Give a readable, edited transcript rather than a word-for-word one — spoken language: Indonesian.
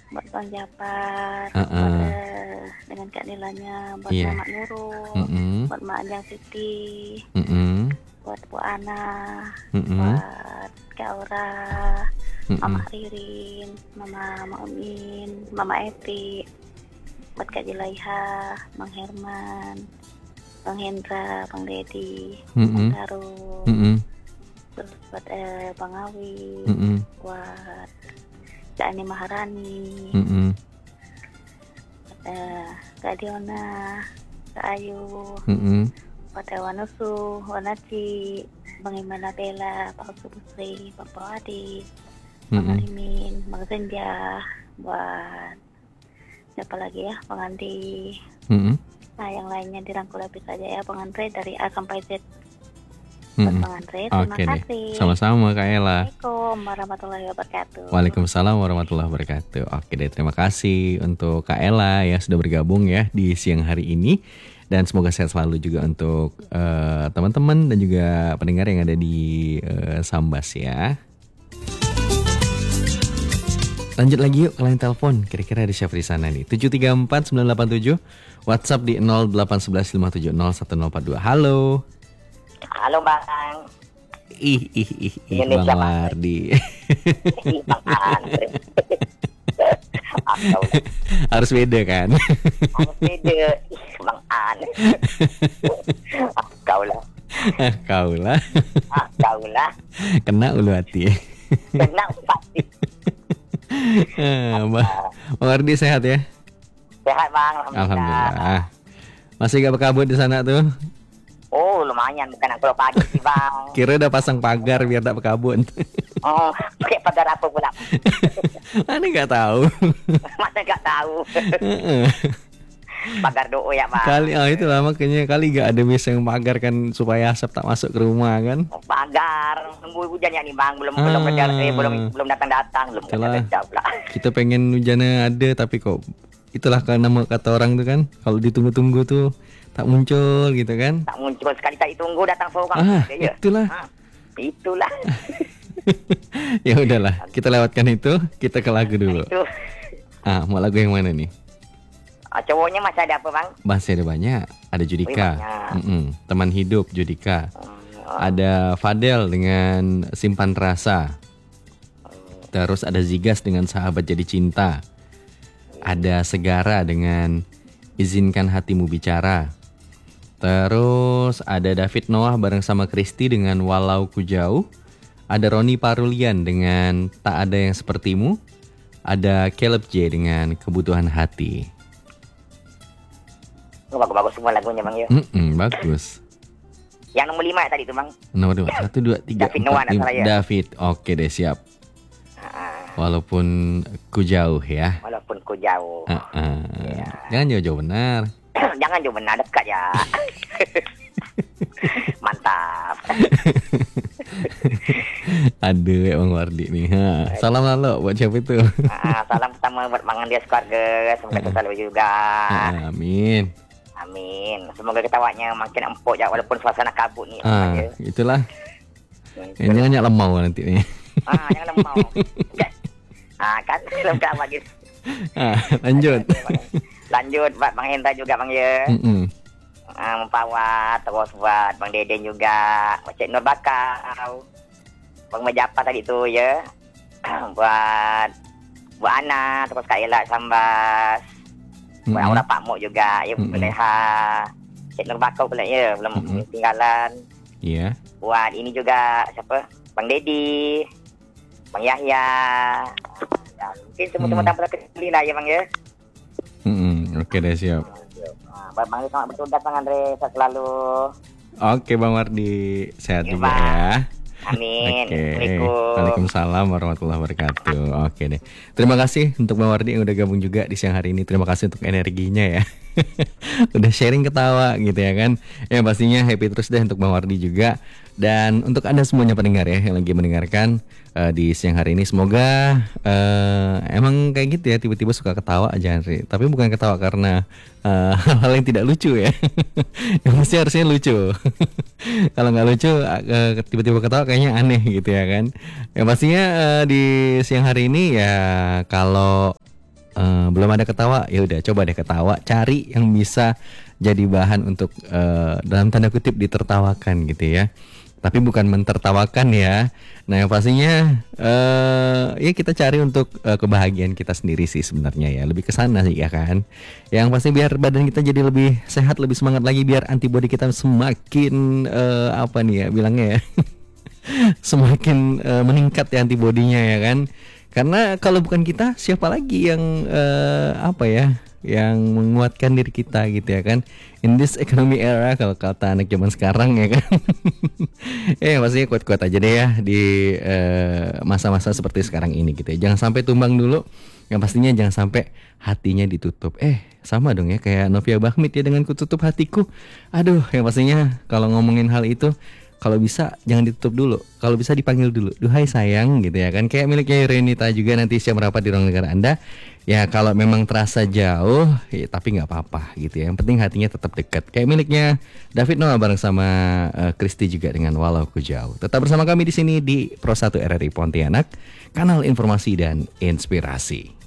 buat Bang Japar, buat Heeh. dengan Kak Nilanya, buat Iya. Mama Nurul, Mm-mm. buat Mak Anjang Siti, Mm-mm. buat Bu Ana, Mm-mm. buat Kak Aura, Mama Mm-mm. Ririn, Mama Umin, Mama Eti, buat Kak Jelaiha, Bang Herman, Bang Hendra, Bang Dedi, Bang Mm-mm. Darul, Mm-mm. terus buat Bang Awi, Mm-mm. buat Kak Ani Maharani, Mm-mm. Kak Diona, Kak Ayu, Mm-mm. buat Wanusu, Wanaci, Bang Imana Bella, Pak Subusri, Bapak Adi, Bang Mm-mm. Arimin, Bang Senja, buat siapa lagi ya, Bang Andi. Mm-mm. Nah, yang lainnya dirangkul habis saja ya, Bang Andre dari A sampai Z. Buat Mm-mm. Bang Andre, terima Oke deh. kasih. Sama-sama Kak Ella. Assalamualaikum warahmatullahi wabarakatuh. Waalaikumsalam warahmatullahi wabarakatuh. Oke deh, terima kasih untuk Kak Ella ya sudah bergabung ya di siang hari ini. Dan semoga sehat selalu juga untuk teman-teman dan juga pendengar yang ada di Sambas ya. Lanjut lagi yuk ke line telepon. Kira-kira ada siapa di sana nih? 734-987. WhatsApp di 0811-570-1042. Halo. Halo Bang. Ih Bang Indonesia Bang. Wardi. Ih, Bang Andre. Atau Harus beda kan? harus beda. Ih, Bang An. Kau lah. Kau lah. Kau lah. Kena ulu hati. Tenang pasti. Bang Wardi sehat ya? Sehat Bang, Alhamdulillah. Masih gak berkabut di sana tuh? Oh lumayan, bukan aku pagi sih Bang. Kira udah pasang pagar biar tak berkabut. Oh, pakai pagar apa pula? Mana gak tahu. Mana gak tahu. Pagar doa ya Bang. Kali itulah makanya kali gak ada bisa yang pagar kan supaya asap tak masuk ke rumah kan. Pagar, nunggu hujan ya nih Bang, belum datang belum Itulah. kerja pula. Kita pengen hujannya ada tapi kok itulah karena kata orang tuh kan kalau ditunggu-tunggu tuh tak muncul gitu kan. Tak muncul sekali tak ditunggu datang seorang. Ya. Itulah. Itulah. Ya udahlah, kita lewatkan itu, kita ke lagu dulu. Itu. Mau lagu yang mana nih? Cowoknya masih ada apa Bang? Masih ada banyak. Ada Judika, Teman Hidup Judika. Ada Fadel dengan Simpan Rasa. Terus ada Zigas dengan Sahabat Jadi Cinta. Ada Segara dengan Izinkan Hatimu Bicara. Terus ada David Noah bareng sama Kristi dengan Walau Ku Jauh. Ada Roni Parulian dengan Tak Ada Yang Sepertimu. Ada Caleb J dengan Kebutuhan Hati. Bagus-bagus semua lagunya Bang ya. Bagus. Yang nomor 5 tadi tuh Bang. Nomor 2, 1, 2, 3, David Noah, 4, 5. salah ya? David, oke deh siap. Walaupun ku jauh ya. Walaupun ku jauh. Jangan jauh-jauh benar. Jangan jauh benar, dekat ya. Mantap. Aduh ya Bang Wardi nih. Salam lalu buat siapa itu? Salam pertama buat Bang Andias keluarga. Semoga selalu juga. Amin. Amin. Semoga ketawanya makin empuk ya walaupun suasana kabut nih. Itulah. Ini hanya lemau nanti nih. Jangan lemau. Kan lengkap lagi. Lanjut. Lanjut buat Bang Hendra juga Bang ya. Mempawat terus buat Bang Deden juga, buat Cik Nur Bakau, Bang Majapa tadi tu ya. Buat Bu Ana, terus Kak Ella Sambas. Buat Aura Pak Mok juga, ya Beleha. Cik Nur Bakau pula ya, belum tinggalan. Iya. Buat ini juga siapa? Bang Dedi, Bang Yahya. Ya, mungkin semua-semua tanpa kecil lah ya Bang ya. Oke deh siap. Bang Andre selamat bertugas Bang Andre, sehat selalu. Oke Bang Wardi, sehat juga ya. Amin. Waalaikumsalam warahmatullahi wabarakatuh. Oke deh. Terima kasih untuk Bang Wardi yang udah gabung juga di siang hari ini. Terima kasih untuk energinya ya. Udah sharing ketawa gitu ya kan. Ya pastinya happy terus deh untuk Bang Wardi juga. Dan untuk Anda semuanya pendengar ya yang lagi mendengarkan di siang hari ini, semoga emang kayak gitu ya, tiba-tiba suka ketawa aja Andre. Tapi bukan ketawa karena hal-hal yang tidak lucu ya. Yang mesti harusnya lucu. Kalau nggak lucu tiba-tiba ketawa kayaknya aneh gitu ya kan. Yang pastinya di siang hari ini ya kalau belum ada ketawa, ya udah coba deh ketawa, cari yang bisa jadi bahan untuk dalam tanda kutip ditertawakan gitu ya. Tapi bukan mentertawakan ya. Nah yang pastinya ya kita cari untuk kebahagiaan kita sendiri sih sebenarnya ya. Lebih ke sana sih ya kan. Yang pasti biar badan kita jadi lebih sehat, lebih semangat lagi, biar antibodi kita semakin apa nih ya bilangnya ya. Semakin meningkat ya antibodinya ya kan. Karena kalau bukan kita, siapa lagi yang apa ya, yang menguatkan diri kita gitu ya kan. In this economy era, kalau kata anak zaman sekarang ya kan. Pastinya kuat-kuat aja deh ya di masa-masa seperti sekarang ini gitu ya. Jangan sampai tumbang dulu. Yang pastinya jangan sampai hatinya ditutup. Sama dong ya kayak Novia Bahmit ya, dengan kututup hatiku. Aduh, yang pastinya kalau ngomongin hal itu, kalau bisa jangan ditutup dulu. Kalau bisa dipanggil dulu. Duhai sayang gitu ya kan. Kayak miliknya Renita juga nanti siap merapat di ruang negara Anda. Ya kalau memang terasa jauh ya, tapi gak apa-apa gitu ya. Yang penting hatinya tetap dekat. Kayak miliknya David Noah bareng sama Kristi juga dengan Walau Ku Jauh. Tetap bersama kami di sini di Pro 1 RRI Pontianak, kanal informasi dan inspirasi.